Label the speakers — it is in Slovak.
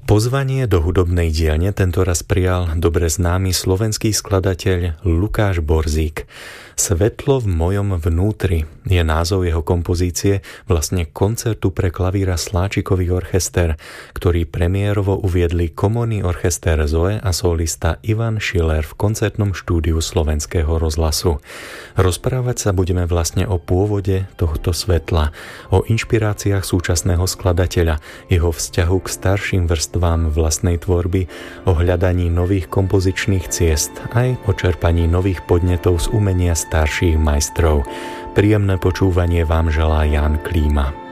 Speaker 1: Pozvanie do hudobnej dielne tentoraz prijal dobre známy slovenský skladateľ Lukáš Borzík. Svetlo v mojom vnútri je názov jeho kompozície, vlastne koncertu pre klavíra Sláčikový orchester, ktorý premiérovo uviedli komorný orchester Zoe a solista Ivan Schiller v koncertnom štúdiu Slovenského rozhlasu. Rozprávať sa budeme vlastne o pôvode tohto svetla, o inšpiráciách súčasného skladateľa, jeho vzťahu k starším vrstvám vlastnej tvorby, o hľadaní nových kompozičných ciest, aj o čerpaní nových podnetov z umenia starších majstrov. Príjemné počúvanie vám želá Ján Klíma.